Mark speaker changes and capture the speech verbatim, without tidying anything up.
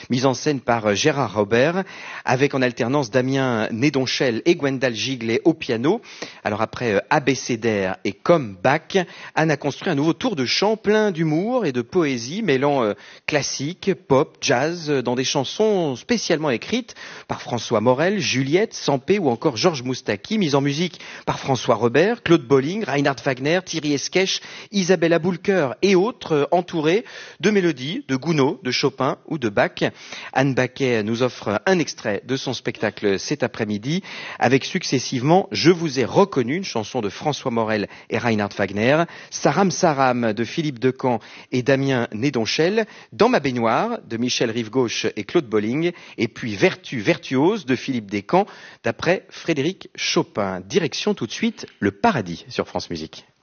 Speaker 1: mise en scène par Gérard Robert, avec en alternance Damien Nédonchel et Gwendal Giglet au piano. Alors après Abécédaire et Comme Bach, Anne a construit un nouveau tour de chant plein d'humour et de poésie, mêlant euh, classique, pop, jazz, dans des chansons spécialement écrites par François Morel, Juliette, Sampé ou encore Georges Moustaki, mise en musique par François Robert, Claude Bolling, Reinhard Wagner, Thierry Esquèche, Isabella Boulker et autres, euh, entourés de mélodies de Gounod, de Chopin ou de Bach. Anne Baquet nous offre un extrait de son spectacle cet après-midi, avec successivement Je vous ai reconnu, une chanson de François Morel et Reinhard Wagner, Saram Saram de Philippe Decamp et Damien Nédonchel, Dans ma baignoire de Michel Rive-Gauche et Claude Bolling, et puis Vertu virtuose de Philippe Descamps d'après Frédéric Chopin. Direction tout de suite le paradis sur France Musique.